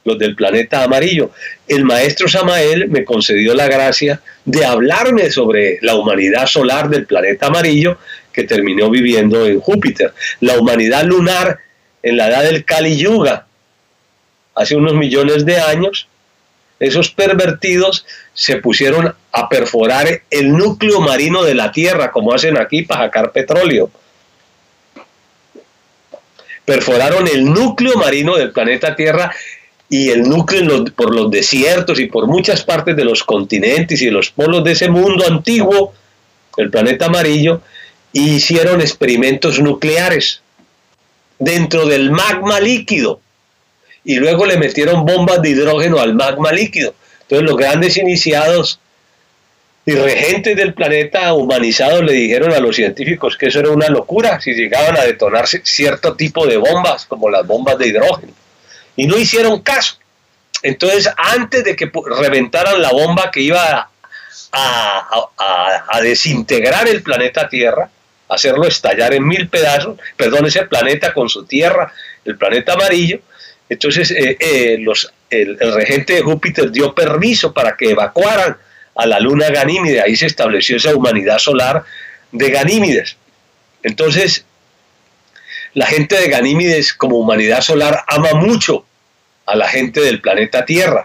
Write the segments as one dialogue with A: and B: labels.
A: los del planeta amarillo. El maestro Samael me concedió la gracia de hablarme sobre la humanidad solar del planeta amarillo que terminó viviendo en Júpiter. La humanidad lunar en la edad del Kali Yuga, hace unos millones de años, esos pervertidos se pusieron a perforar el núcleo marino de la Tierra, como hacen aquí para sacar petróleo. Perforaron el núcleo marino del planeta Tierra y el núcleo por los desiertos y por muchas partes de los continentes y los polos de ese mundo antiguo, el planeta amarillo, y hicieron experimentos nucleares dentro del magma líquido. Y luego le metieron bombas de hidrógeno al magma líquido. Entonces los grandes iniciados y regentes del planeta humanizados le dijeron a los científicos que eso era una locura si llegaban a detonarse cierto tipo de bombas, como las bombas de hidrógeno. Y no hicieron caso. Entonces, antes de que reventaran la bomba que iba a desintegrar el planeta Tierra, hacerlo estallar en 1000 pedazos, perdón, ese planeta con su Tierra, el planeta amarillo, entonces el regente de Júpiter dio permiso para que evacuaran a la luna Ganímide. Ahí se estableció esa humanidad solar de Ganímedes. Entonces, la gente de Ganímedes como humanidad solar ama mucho a la gente del planeta Tierra.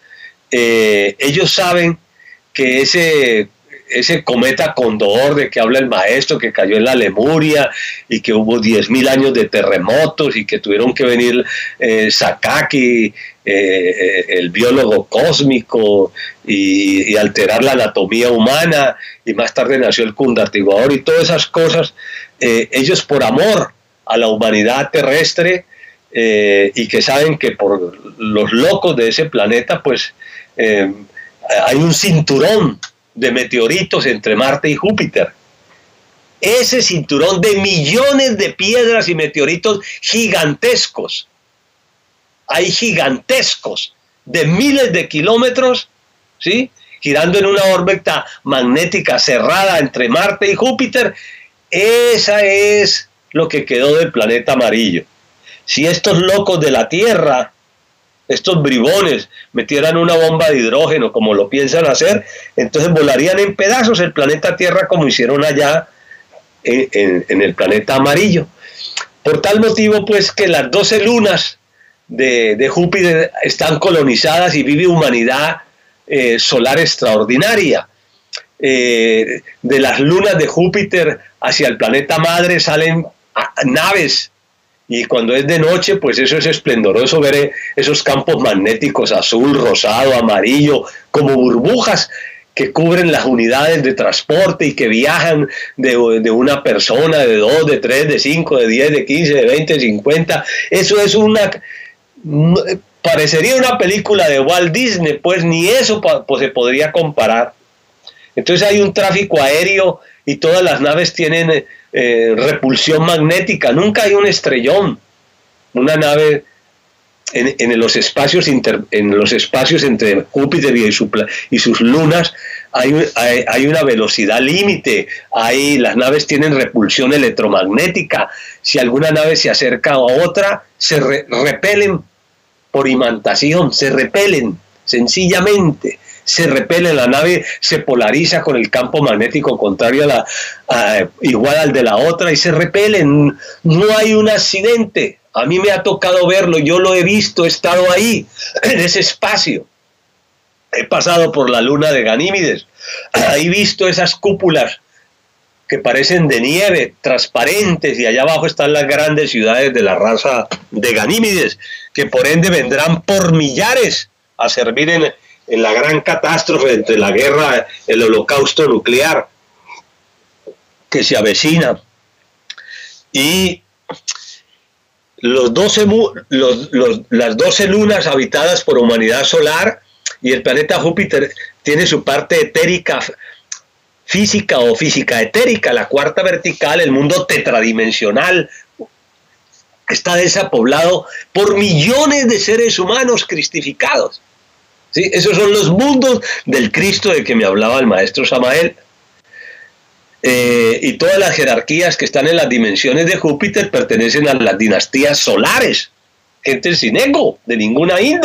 A: Ellos saben que ese cometa Condor de que habla el maestro, que cayó en la Lemuria y que hubo 10.000 años de terremotos y que tuvieron que venir Sakaki, el biólogo cósmico, y alterar la anatomía humana, y más tarde nació el cundartiguador y todas esas cosas. Ellos, por amor a la humanidad terrestre, y que saben que por los locos de ese planeta, pues hay un cinturón de meteoritos entre Marte y Júpiter. Ese cinturón de millones de piedras y meteoritos gigantescos, hay gigantescos de miles de kilómetros, ¿sí?, girando en una órbita magnética cerrada entre Marte y Júpiter. Esa es lo que quedó del planeta amarillo. Si estos locos de la Tierra, estos bribones, metieran una bomba de hidrógeno como lo piensan hacer, entonces volarían en pedazos el planeta Tierra como hicieron allá en el planeta amarillo. Por tal motivo, pues, que las 12 lunas de Júpiter están colonizadas y vive humanidad solar extraordinaria. De las lunas de Júpiter hacia el planeta madre salen naves, y cuando es de noche, pues eso es esplendoroso ver esos campos magnéticos azul, rosado, amarillo, como burbujas que cubren las unidades de transporte y que viajan de una persona, de 2, de 3, de 5, de 10, de 15, de 20, de 50. Eso es parecería una película de Walt Disney, pues ni eso pues se podría comparar. Entonces hay un tráfico aéreo y todas las naves tienen repulsión magnética. Nunca hay un estrellón. Una nave en los espacios entre Júpiter y sus lunas hay una velocidad límite. Las naves tienen repulsión electromagnética. Si alguna nave se acerca a otra, se repelen por imantación, se repelen sencillamente. Se repelen, la nave se polariza con el campo magnético contrario igual al de la otra y se repelen. No hay un accidente. A mí me ha tocado verlo, yo lo he visto, he estado ahí, en ese espacio. He pasado por la luna de Ganímedes, he visto esas cúpulas que parecen de nieve, transparentes, y allá abajo están las grandes ciudades de la raza de Ganímedes, que por ende vendrán por millares a servir en la gran catástrofe entre la guerra, el holocausto nuclear que se avecina. Y las 12 lunas habitadas por humanidad solar y el planeta Júpiter tiene su parte etérica, física o física etérica, la cuarta vertical, el mundo tetradimensional, está desapoblado por millones de seres humanos cristificados. ¿Sí? Esos son los mundos del Cristo de que me hablaba el maestro Samael. Y todas las jerarquías que están en las dimensiones de Júpiter pertenecen a las dinastías solares, gente sin ego, de ninguna índole.